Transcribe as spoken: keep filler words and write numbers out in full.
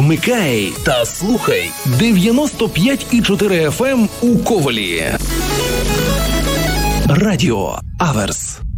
Вмикай та слухай дев'яносто п'ять і чотири еф ем у Ковелі. Радіо Аверс.